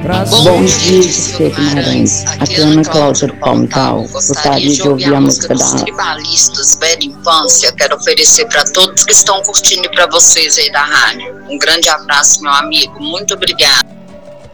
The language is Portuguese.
Bom dia, Gisele Guimarães. Aqui é Ana Cláudia do Palmital. Gostaria de ouvir a música dos Tribalistas, Velha Infância. Quero oferecer para todos que estão curtindo e para vocês aí da rádio. Um grande abraço, meu amigo. Muito obrigada.